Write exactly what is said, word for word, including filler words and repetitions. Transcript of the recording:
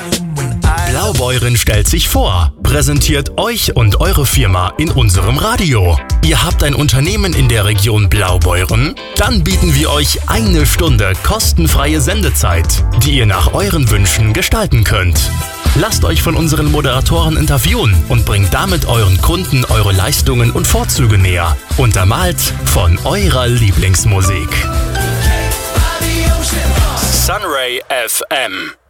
Blaubeuren stellt sich vor, präsentiert euch und eure Firma in unserem Radio. Ihr habt ein Unternehmen in der Region Blaubeuren? Dann bieten wir euch eine Stunde kostenfreie Sendezeit, die ihr nach euren Wünschen gestalten könnt. Lasst euch von unseren Moderatoren interviewen und bringt damit euren Kunden eure Leistungen und Vorzüge näher. Untermalt von eurer Lieblingsmusik. Sunray F M